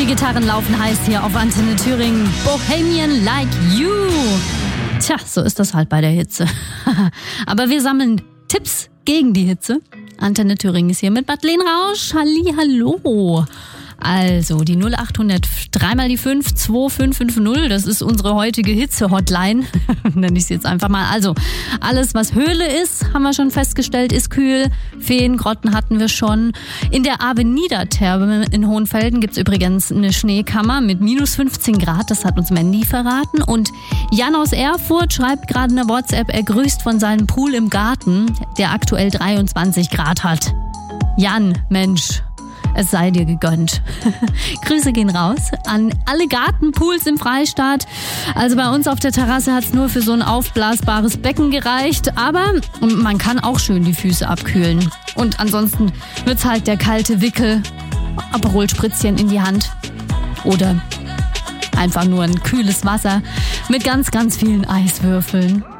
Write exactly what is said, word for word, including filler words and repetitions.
Die Gitarren laufen heiß hier auf Antenne Thüringen. Bohemian Like You. Tja, so ist das halt bei der Hitze. Aber wir sammeln Tipps gegen die Hitze. Antenne Thüringen ist hier mit Madeleine Rausch. Hallihallo. Also die null acht hundert drei mal die fünf zwei fünf fünf null, das ist unsere heutige Hitze-Hotline, nenne ich es jetzt einfach mal. Also alles, was Höhle ist, haben wir schon festgestellt, ist kühl. Feengrotten hatten wir schon. In der Avenida-Therme in Hohenfelden gibt es übrigens eine Schneekammer mit minus fünfzehn Grad, das hat uns Mandy verraten. Und Jan aus Erfurt schreibt gerade in der WhatsApp, er grüßt von seinem Pool im Garten, der aktuell dreiundzwanzig Grad hat. Jan, Mensch, es sei dir gegönnt. Grüße gehen raus an alle Gartenpools im Freistaat. Also bei uns auf der Terrasse hat es nur für so ein aufblasbares Becken gereicht. Aber man kann auch schön die Füße abkühlen. Und ansonsten wird's halt der kalte Wickel, Aperol-Spritzchen in die Hand. Oder einfach nur ein kühles Wasser mit ganz, ganz vielen Eiswürfeln.